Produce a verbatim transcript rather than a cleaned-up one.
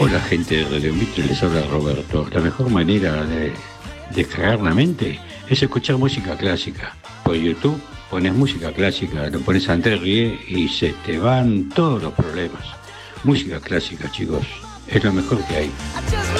Hola gente de Radio Mitre, les habla Roberto. La mejor manera de descargar la mente es escuchar música clásica. Por YouTube pones música clásica, lo pones a Andrés Rie y se te van todos los problemas. Música clásica, chicos, es lo mejor que hay.